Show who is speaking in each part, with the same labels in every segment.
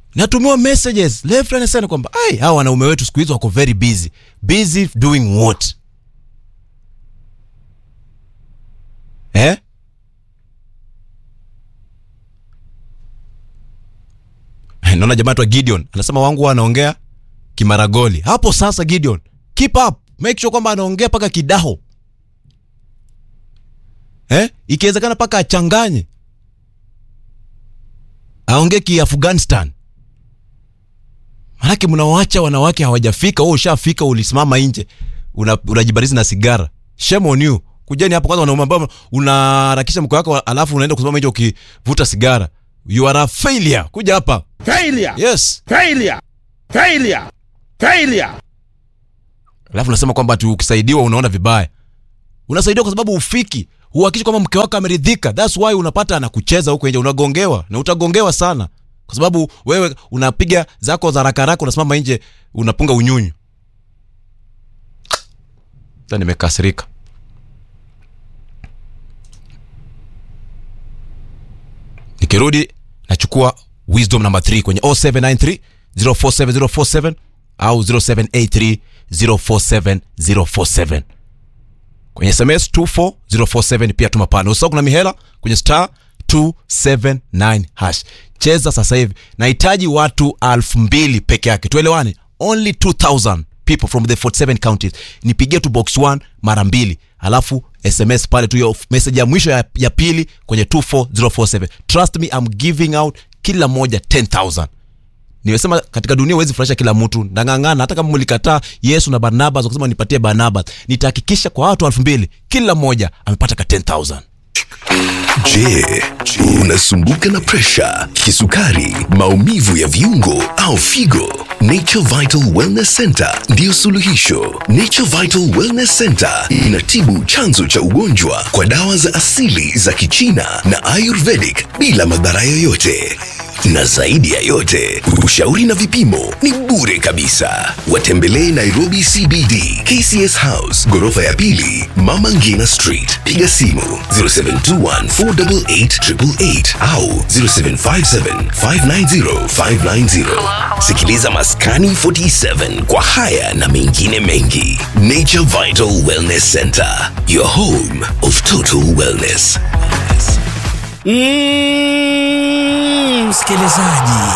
Speaker 1: Natumiwa messages left and center kwamba hawa wanaume wetu siku hizo wako very busy. Busy doing what? Naona jamaa tu Gideon anasema wangu wanaongea kimaragoli. Hapo sasa Gideon, keep up. Make sure kwamba anaongea paka kidaho. Ikiwezekana paka achanganye. Aongee ki Afghanistan. Maana mnawaacha wanawake hawajafika, wewe ushafika, ulisimama nje. Unajibarizi na sigara. Shame on you. Kujeni hapo kwanza wanaume ambao unaharakisha mko wako alafu unaenda kusimama nje ukivuta sigara. You are a failure. Kuja hapa.
Speaker 2: Failure.
Speaker 1: Yes.
Speaker 2: Failure.
Speaker 1: Alafu unasema kwamba ukisaidiwa unaona vibaya. Unasaidiwa kwa sababu ufiki. Huhakishi kwamba mke wako ameridhika. That's why unapata anakucheza huko nje, unagongewa na utagongewa sana. Kwa sababu wewe unapiga zako za haraka unasimama nje unapunga unyunyu. Sasa nimekasirika. Nikirudi nachukua wisdom number 3 kwenye 0793 047047 au 0783 047047. Kwenye SMS 24047 pia tuma pale. Usisahau kuna mihela kwenye star 279 hash. Cheza sasa hivi. Nahitaji watu 2000 peke yake. Tuelewane. Only 2000 people from the 47 counties. Nipigie tu box 1 mara 2. Alafu SMS pale tu hiyo message ya mwisho ya pili kwenye 24047. Trust me, I'm giving out kila moja 10,000. Nimesema katika dunia huwezi furahisha kila mtu. Ndangangana hata kama mlikataa Yesu na Barnabas wakasema nipatie Barnabas, nitahakikisha kwa watu 2000 kila mmoja amepata ka 10,000.
Speaker 3: Je, unasumbuka na pressure, kisukari, maumivu ya viungo au figo? Nature Vital Wellness Center ndio suluhisho. Nature Vital Wellness Center inatibu chanzo cha ugonjwa kwa dawa za asili za Kichina na Ayurvedic bila madhara yoyote. Na zaidi ya yote, ushauri na vipimo ni bure kabisa. Watembelee Nairobi CBD, KCS House, ghorofa ya pili, Mama Ngina Street. Piga simu 0721488888 au 0757590590. Sikiliza Maskani 47 kwa haya na mengine mengi. Nature Vital Wellness Center, your home of total wellness.
Speaker 2: Msikilizaji,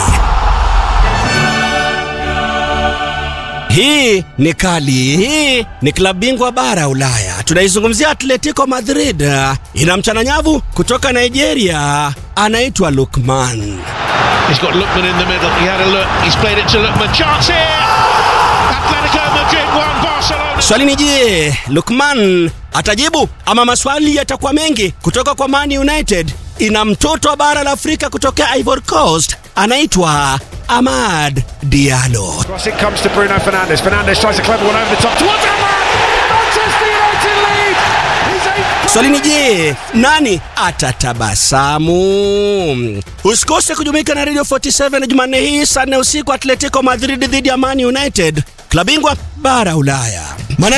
Speaker 2: hii ni kali. Hii ni klabu bingwa bara Ulaya. Tunaizungumzia Atletico Madrid. Ina mchana nyavu kutoka Nigeria, anaitwa Lookman.
Speaker 4: He's got Lookman in the middle. He had a look. He's played it to Lookman. Chance here. Atletico Madrid 1, Barcelona.
Speaker 2: Swali ni je, Lookman atajibu ama maswali yatakuwa mengi kutoka kwa Man United? Ina mtoto wa bara la Afrika kutoka Ivory Coast, anaitwa Amad Diallo.
Speaker 5: Cross it comes to Bruno Fernandes. Fernandes tries a clever one over the top towards Amad. Manchester United lead.
Speaker 2: Swali ni je, nani atatabasamu? Usikose kujumuika na Radio 47 Jumanne hii saa 4 usiku, Atletico Madrid dhidi ya Man United, klabu bingwa bara Ulaya.